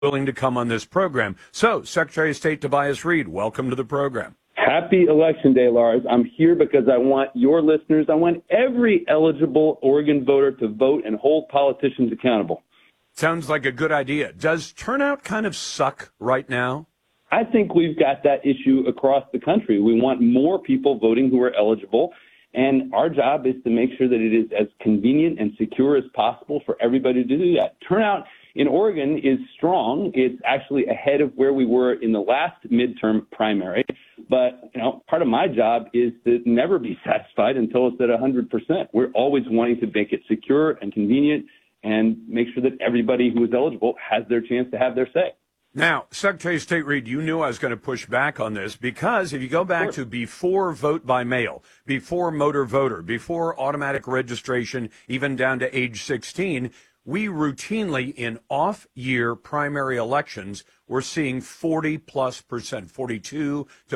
willing to come on this program. So, Secretary of State Tobias Reed, welcome to the program. Happy Election Day, Lars. I'm here because I want your listeners, I want every eligible Oregon voter to vote and hold politicians accountable. Sounds like a good idea. Does turnout kind of suck right now? I think we've got that issue across the country. We want more people voting who are eligible, and our job is to make sure that it is as convenient and secure as possible for everybody to do that. Turnout in Oregon is strong. It's actually ahead of where we were in the last midterm primary. But, part of my job is to never be satisfied until it's at 100%. We're always wanting to make it secure and convenient and make sure that everybody who is eligible has their chance to have their say. Now, Secretary of State Reed, you knew I was going to push back on this because if you go back to before vote by mail, before motor voter, before automatic registration, even down to age 16, we routinely in off-year primary elections were seeing 40+%, 42 to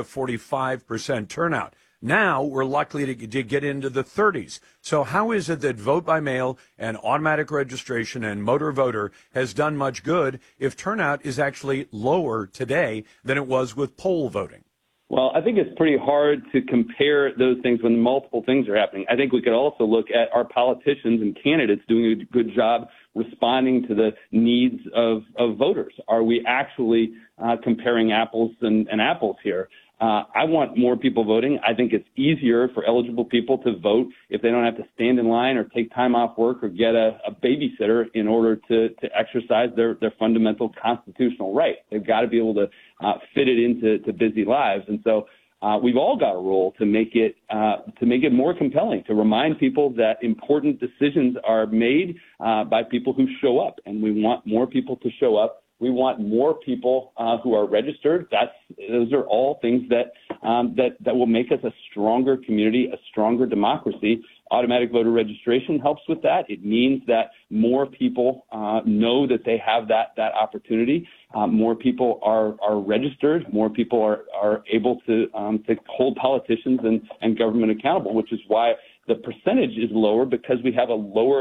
45% turnout. Now we're likely to get into the 30s. So how is it that vote by mail and automatic registration and motor voter has done much good if turnout is actually lower today than it was with poll voting? Well, I think it's pretty hard to compare those things when multiple things are happening. I think we could also look at our politicians and candidates doing a good job responding to the needs of voters. Are we actually comparing apples and apples here? I want more people voting. I think it's easier for eligible people to vote if they don't have to stand in line or take time off work or get a babysitter in order to exercise their fundamental constitutional right. They've got to be able to fit it into busy lives. And so we've all got a role to make it more compelling, to remind people that important decisions are made by people who show up. And we want more people to show up. We want more people who are registered. Those are all things that will make us a stronger community, a stronger democracy. Automatic voter registration helps with that. It means that more people know that they have that opportunity. More people are registered. More people are able to hold politicians and government accountable, which is why the percentage is lower, because we have a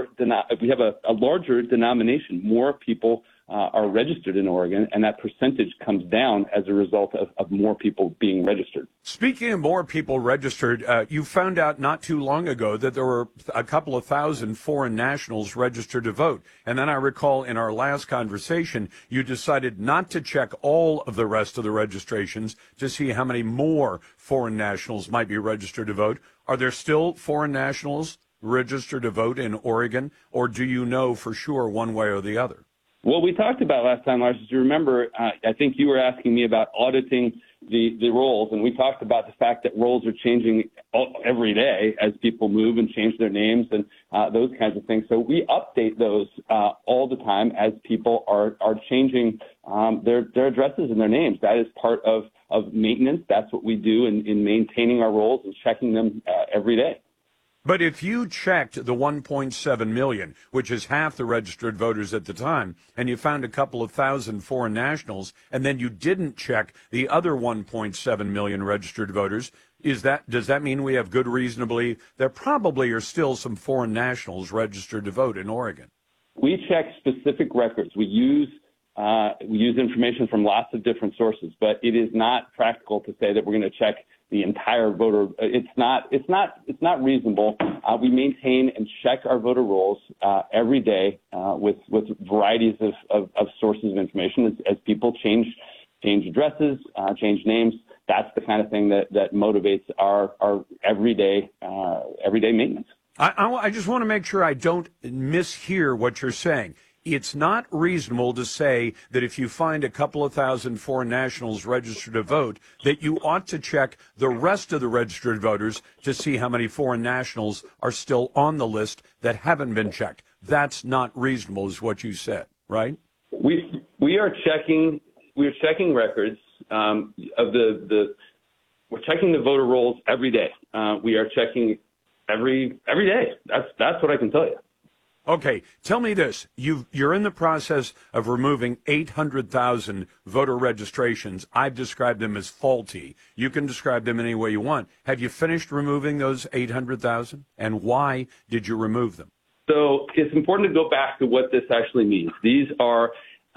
larger denomination. More people are registered in Oregon, and that percentage comes down as a result of more people being registered. Speaking of more people registered, you found out not too long ago that there were a couple of thousand foreign nationals registered to vote. And then I recall in our last conversation, you decided not to check all of the rest of the registrations to see how many more foreign nationals might be registered to vote. Are there still foreign nationals registered to vote in Oregon, or do you know for sure one way or the other? What we talked about last time, Lars, as you remember, I think you were asking me about auditing the rolls, and we talked about the fact that rolls are changing every day as people move and change their names and those kinds of things. So we update those all the time as people are changing their addresses and their names. That is part of maintenance. That's what we do in maintaining our rolls and checking them every day. But if you checked the 1.7 million, which is half the registered voters at the time, and you found a couple of thousand foreign nationals, and then you didn't check the other 1.7 million registered voters, does that mean we have good reason to believe there probably are still some foreign nationals registered to vote in Oregon? We check specific records. We use information from lots of different sources, but it is not practical to say that we're going to check the entire voter. It's not reasonable. We maintain and check our voter rolls every day with varieties of sources of information as people change addresses, change names. That's the kind of thing that motivates our everyday maintenance. I just want to make sure I don't mishear what you're saying. It's not reasonable to say that if you find a couple of thousand foreign nationals registered to vote, that you ought to check the rest of the registered voters to see how many foreign nationals are still on the list that haven't been checked. That's not reasonable, is what you said, right? We are checking records of we're checking the voter rolls every day. We are checking every day. That's what I can tell you. Okay, tell me this. You're in the process of removing 800,000 voter registrations. I've described them as faulty. You can describe them any way you want. Have you finished removing those 800,000? And why did you remove them? So it's important to go back to what this actually means. These are